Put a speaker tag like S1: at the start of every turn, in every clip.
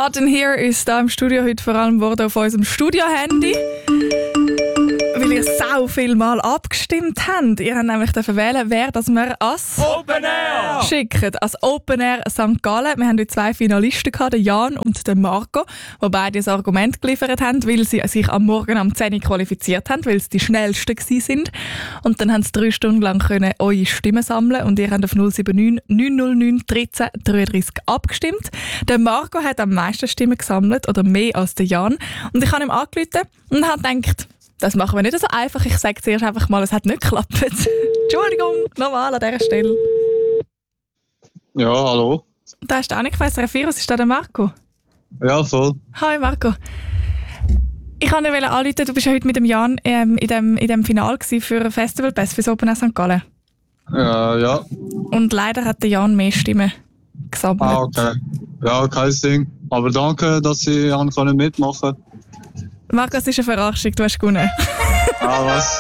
S1: Hot in Here ist da im Studio heute vor allem geworden auf unserem Studio-Handy. Weil ihr so viel mal abgestimmt habt. Ihr habt nämlich wählen, wer das wir als
S2: Open Air
S1: schicken. Als Open Air St. Gallen. Wir haben heute 2 Finalisten gehabt, den Jan und den Marco, die beide ein Argument geliefert haben, weil sie sich am Morgen um 10 Uhr qualifiziert haben, weil sie die schnellsten sind. Und dann haben sie 3 Stunden lang eure Stimmen sammeln und ihr habt auf 079 909 13 33 abgestimmt. Der Marco hat am meisten Stimmen gesammelt, oder mehr als der Jan. Und ich habe ihm angerufen und habe gedacht, das machen wir nicht so einfach. Ich sage zuerst einfach mal, es hat nicht geklappt. Entschuldigung, nochmal an dieser Stelle.
S3: Ja, hallo.
S1: Da ist der Annik von SRF Virus, ist da der Marco?
S3: Ja, voll.
S1: Hi Marco. Ich wollte dir anrufen, du bist ja heute mit dem Jan in dem Finale für Festival Pass für das Open Air St. Gallen.
S3: Ja.
S1: Und leider hat der Jan mehr Stimmen gesammelt.
S3: Ah, okay. Ja, kein Ding. Aber danke, dass Sie mitmachen können.
S1: Marco, es ist eine Verarschung, du hast gewonnen.
S3: Ah, was?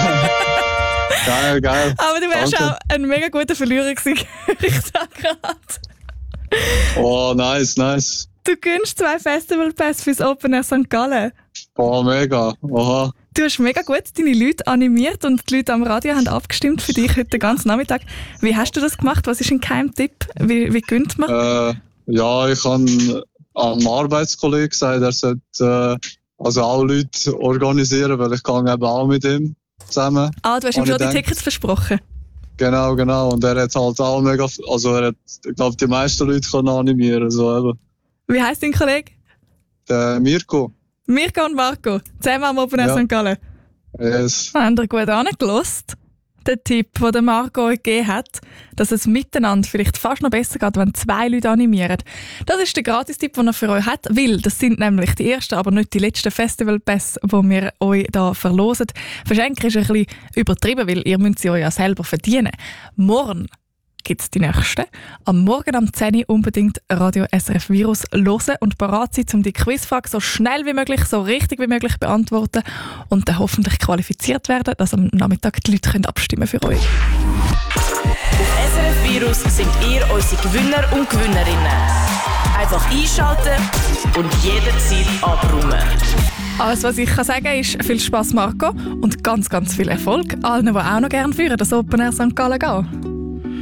S3: Geil.
S1: Aber du wärst
S3: Danke.
S1: auch ein mega guter Verlierer gewesen, ich sag gerade.
S3: Oh, nice.
S1: Du gönnst 2 Festival Pass fürs Open Air St. Gallen.
S3: Oh, mega. Oha.
S1: Du hast mega gut deine Leute animiert und die Leute am Radio haben abgestimmt für dich heute den ganzen Nachmittag. Wie hast du das gemacht? Was ist ein Geheimtipp? Wie gönnt man?
S3: Ja, ich habe am Arbeitskollegen gesagt, er sollte alle Leute organisieren, weil ich kann eben auch mit ihm zusammen.
S1: Du hast ihm schon die Tickets versprochen?
S3: Genau. Und er hat halt auch mega, er hat, ich glaube, die meisten Leute können animieren. So eben.
S1: Wie heisst dein Kollege?
S3: Der Mirko.
S1: Mirko und Marco, zusammen am Open Air St. Gallen.
S3: Yes.
S1: Haben ihr gut angehört? Der Tipp, den der Marco euch gegeben hat, dass es miteinander vielleicht fast noch besser geht, wenn 2 Leute animieren. Das ist der Gratis-Tipp, den er für euch hat, weil das sind nämlich die ersten, aber nicht die letzten Festival-Pass, die wir euch hier verlosen. Verschenken ist ein bisschen übertrieben, weil ihr müsst sie euch ja selber verdienen. Morgen gibt es die nächsten. Am Morgen um 10 Uhr unbedingt Radio SRF Virus hören und bereit sein, um die Quizfrage so schnell wie möglich, so richtig wie möglich zu beantworten und dann hoffentlich qualifiziert werden, dass am Nachmittag die Leute abstimmen für euch.
S4: Auf SRF Virus sind ihr unsere Gewinner und Gewinnerinnen. Einfach einschalten und jederzeit abräumen.
S1: Alles, was ich sagen kann, ist viel Spass, Marco, und ganz, ganz viel Erfolg allen, die auch noch gerne für das Open Air St. Gallen gehen.